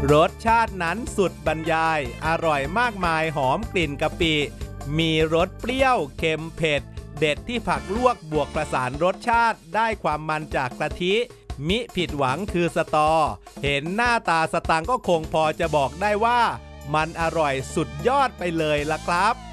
รสชาตินั้นสุดบรรยายอร่อยมากมายหอมกลิ่นกะปิมีรสเปรี้ยวเค็มเผ็ดเด็ดที่ผักลวกบวกประสานรสชาติได้ความมันจากกะทิมิผิดหวังคือสตอเห็นหน้าตาสตังก็คงพอจะบอกได้ว่ามันอร่อยสุดยอดไปเลยล่ะครับ